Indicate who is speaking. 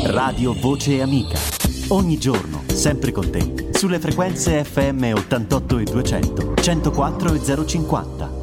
Speaker 1: Radio Voce Amica. Ogni giorno, sempre con te, sulle frequenze FM 88 e 200, 104 e 050.